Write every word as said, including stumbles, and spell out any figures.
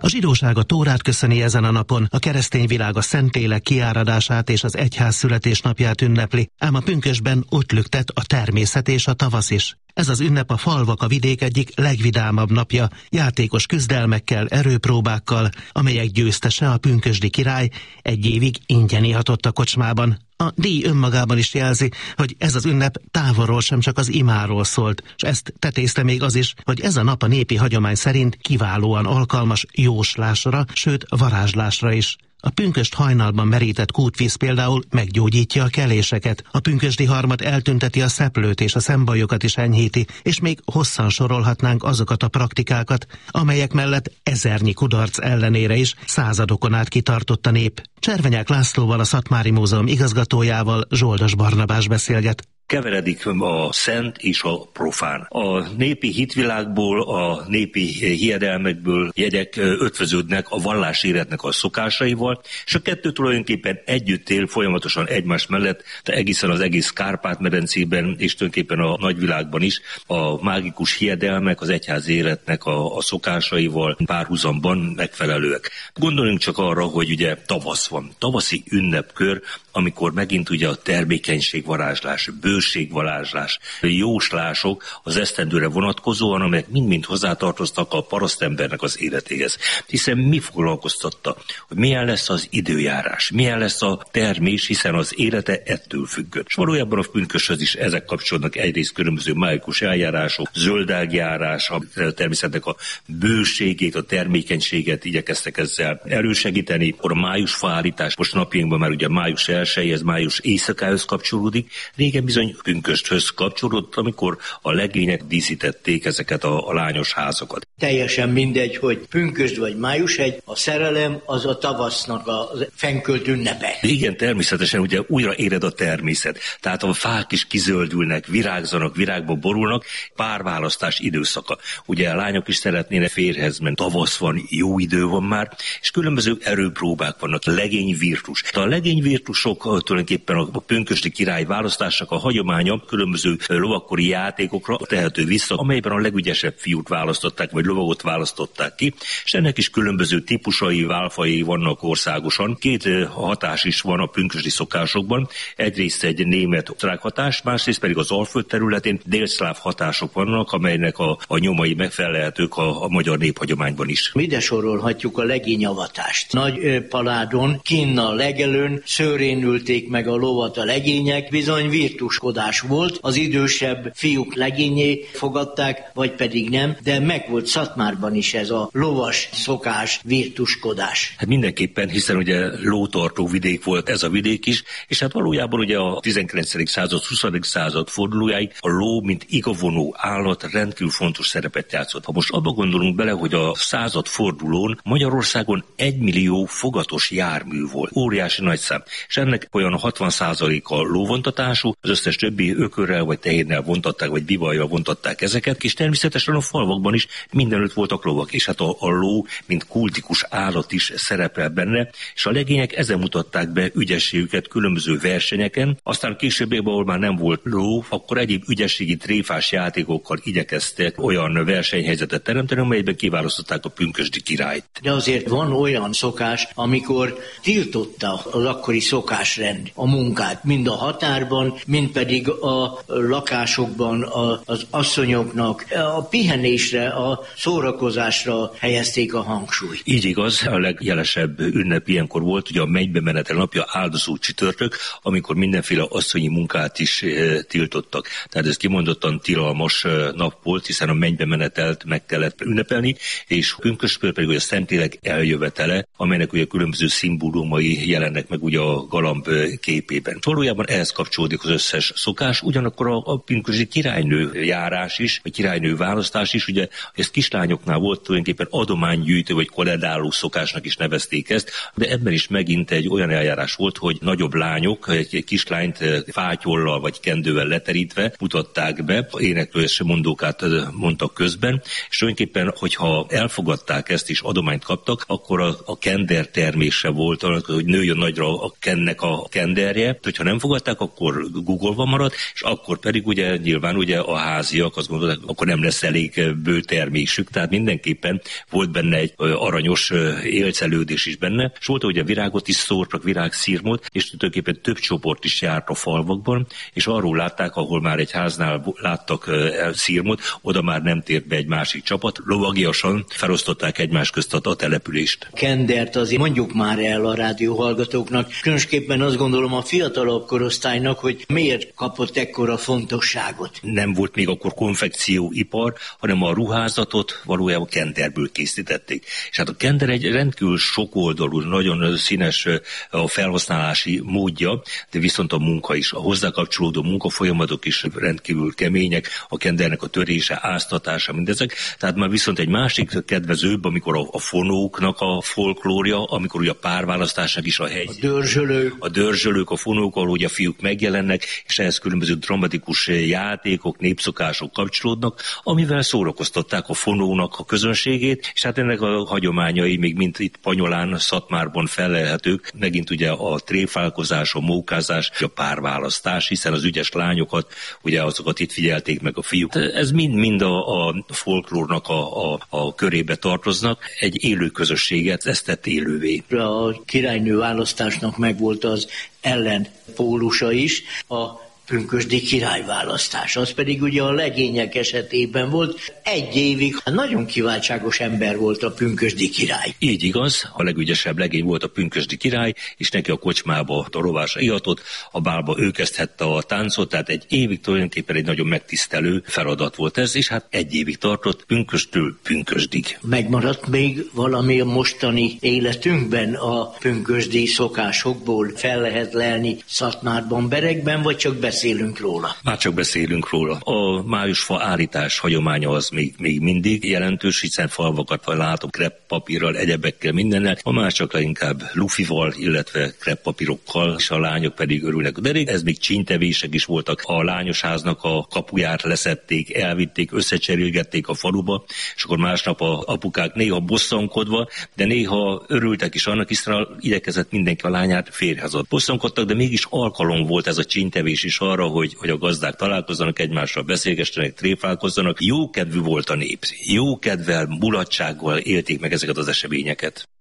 A zsidóság a Tórát köszöni ezen a napon, a keresztény világ a Szentlélek kiáradását és az egyház születésnapját ünnepli, ám a pünkösdben ott lüktet a természet és a tavasz is. Ez az ünnep a falvak, a vidék egyik legvidámabb napja, játékos küzdelmekkel, erőpróbákkal, amelyek győztese, a pünkösdi király, egy évig ingyen ihatott a kocsmában. A díj önmagában is jelzi, hogy ez az ünnep távolról sem csak az imáról szólt, és ezt tetézte még az is, hogy ez a nap a népi hagyomány szerint kiválóan alkalmas jóslásra, sőt varázslásra is. A pünkösd hajnalban merített kútvíz például meggyógyítja a keléseket, a pünkösdi harmat eltünteti a szeplőt és a szembajokat is enyhíti, és még hosszan sorolhatnánk azokat a praktikákat, amelyek mellett ezernyi kudarc ellenére is századokon át kitartott a nép. Cservenyák Lászlóval, a Szatmári Múzeum igazgatójával Zsoldos Barnabás beszélget. Keveredik a szent és a profán. A népi hitvilágból, a népi hiedelmekből jegyek ötvöződnek a valláséletnek a szokásaival, és a kettő tulajdonképpen együtt él folyamatosan egymás mellett, de egészen az egész Kárpát-medencében és tulajdonképpen a nagyvilágban is a mágikus hiedelmek az egyház életnek a, a szokásaival párhuzamban megfelelőek. Gondoljunk csak arra, hogy ugye tavasz van, tavaszi ünnepkör, amikor megint ugye a termékenységvarázslás, bőségvarázslás, jóslások az esztendőre vonatkozóan, amelyek mind-mind hozzátartoztak a parasztembernek az életéhez. Hiszen mi foglalkoztatta, hogy milyen lesz az időjárás, milyen lesz a termés, hiszen az élete ettől függött. És valójában a pünköshöz is ezek kapcsolódnak, egyrészt különböző mágikus eljárások, zöldágjárás, a természetnek a bőségét, a termékenységet igyekeztek ezzel elősegíteni. Akkor a májusfaállítás, most napjainkban már ugye május elsője, ez május éjszakához kapcsolódik, régen bizony pünkösthöz kapcsolódott, amikor a legények díszítették ezeket a, a lányos házakat. Teljesen mindegy, hogy pünkösd vagy májusegy, a szerelem az a tavasznak a fenkölt ünnepe. Igen, természetesen ugye újra éred a természet. Tehát a fák is kizöldülnek, virágzanak, virágba borulnak, párválasztás időszaka. Ugye a lányok is szeretnének férjhez menni, tavasz van, jó idő van már, és különböző erőpróbák vannak, legény virtus. A legény virtusok tulajdonképpen a pünkösdi király választásnak a hagyománya különböző lovakkori játékokra tehető vissza, amelyben a legügyesebb fiút választották, vagy lovagot választották ki, és ennek is különböző típusai, válfai vannak országosan. Két hatás is van a pünkösdi szokásokban, egyrészt egy német-osztrák hatás, másrészt pedig az Alföld területén délszláv hatások vannak, amelynek a, a nyomai megfelelhetők a, a magyar néphagyományban is. Ide sorolhatjuk a legényavatást. Nagy paládon, kinn a legelőn, szőrén ülték meg a lovat a legények, bizony virtuskodás volt, az idősebb fiúk legényé fogadták, vagy pedig nem, de meg volt Szatmárban is ez a lovas szokás, virtuskodás. Hát mindenképpen, hiszen ugye lótartó vidék volt ez a vidék is, és hát valójában ugye a tizenkilencedik század, huszadik század fordulójáig a ló, mint igavonó állat rendkívül fontos szerepet játszott. Ha most abba gondolunk bele, hogy a század fordulón Magyarországon egymillió fogatos jármű volt, óriási nagy szám, és ennek olyan hatvan százaléka lóvontatású, az összes többi ökörrel vagy tehénnel vontatták, vagy bivajjal vontatták ezeket, és természetesen a falvakban is mindenütt voltak lovak, és hát a, a ló, mint kultikus állat is szerepel benne, és a legények ezen mutatták be ügyességüket különböző versenyeken, aztán későbbiekben, ahol már nem volt ló, akkor egyéb ügyességi tréfás játékokkal igyekeztek olyan versenyhelyzetet teremteni, amelyben kiválasztották a pünkösdi királyt. De azért van olyan szokás, amikor tiltotta az akkori szokásrend a munkát, mind a határban, mind pedig a lakásokban a, az asszonyoknak a pihenésre, a szórakozásra helyezték a hangsúlyt. Így igaz, a legjelesebb ünnep ilyenkor volt, ugye a mennybe menetel napja, áldozó csütörtök, amikor mindenféle asszonyi munkát is e, tiltottak. Tehát ez kimondottan tilalmas e, nap volt, hiszen a mennybe menetelt meg kellett ünnepelni, és pünkösdkor pedig a Szentlélek eljövetele, amelynek ugye különböző szimbólumai jelennek meg ugye a galamb képében. Valójában ehhez kapcsolódik az összes szokás, ugyanakkor a, a pünkösdi királynő járás is, vagy királynő választás is, ugye ez kislányoknál volt tulajdonképpen adománygyűjtő, vagy koledáló szokásnak is nevezték ezt, de ebben is megint egy olyan eljárás volt, hogy nagyobb lányok egy, egy kislányt fátyollal vagy kendővel leterítve mutatták be, éneklős mondókát mondtak közben, és tulajdonképpen, hogyha elfogadták ezt és adományt kaptak, akkor a, a kender termése volt, hogy nőjön nagyra a kennek kinek a kenderje, hogyha nem fogadták, akkor guggolva maradt, és akkor pedig ugye nyilván ugye a háziak azt gondolták, akkor nem lesz elég bőtermésük, tehát mindenképpen volt benne egy aranyos élcelődés is benne, és volt, hogy a virágot is szórtak, virágszirmot, és tulajdonképpen több csoport is járt a falvakban, és arról látták, ahol már egy háznál láttak szirmot, oda már nem tért be egy másik csapat, lovagiasan felosztották egymás közt a települést. Kendert azért mondjuk már el a rádióhallgatóknak, különösképpen azt gondolom a fiatalabb korosztálynak, hogy miért kapott ekkora fontosságot. Nem volt még akkor konfekcióipar, hanem a ruházatot valójában kenderből készítették. És hát a kender egy rendkívül sokoldalú, nagyon színes a felhasználási módja, de viszont a munka is, a hozzá kapcsolódó munkafolyamatok is rendkívül kemények, a kendernek a törése, áztatása, mindezek. Tehát már viszont egy másik kedvezőbb, amikor a, a fonóknak a folklórja, amikor ugye a párválasztásnak is a hegy. A dörzsölők. A dörzsölők, a fonók, ahol ugye a fiúk megjelennek, és ehhez különböző dramatikus játékok, népszokások kapcsolódnak, amivel szórakoztatták a fonónak a közönségét, és hát ennek a hagyományai még mint itt Panyolán, Szatmárban fellelhetők, megint ugye a tréfálkozás, a mókázás, a párválasztás, hiszen az ügyes lányokat, ugye azokat itt figyelték meg a fiúk. Ez mind-mind a, a folklórnak a, a, a körébe tartoznak, egy élő közösséget, ezt tett élővé. A királynő választásnak megvolt az ellenpólusa is, a pünkösdi királyválasztás. Az pedig ugye a legények esetében volt. Egy évig nagyon kiváltságos ember volt a pünkösdi király. Így igaz, a legügyesebb legény volt a pünkösdi király, és neki a kocsmába a rovásra ihatott, a bálba ő kezdhette a táncot, tehát egy évig tulajdonképpen egy nagyon megtisztelő feladat volt ez, és hát egy évig tartott pünköstől pünkösdig. Megmaradt még valami a mostani életünkben a pünkösdi szokásokból? Fel lehet lelni Szatmárban, Berekben, vagy csak beszélni? Beszélünk róla. Már csak beszélünk róla. A májusfa állítás hagyománya az még, még mindig jelentős, hiszen falvakat látok kreppapírral, egyebekkel, mindennel. A más csak leginkább lufival, illetve kreppapírokkal, és a lányok pedig örülnek. De ez még csíntevések is voltak. A lányosháznak a kapuját leszették, elvitték, összecserélgették a faluba, és akkor másnap a apukák néha bosszankodva, de néha örültek is annak, hiszen igyekezett mindenki a lányát férjhez ad. Bosszankodtak, de mégis alkalom volt ez a csíntevés is arra, hogy, hogy a gazdák találkozzanak egymással, beszélgessenek, tréfálkozzanak. Jó kedvű volt a nép. Jó kedvel, mulatsággal élték meg ezeket az eseményeket.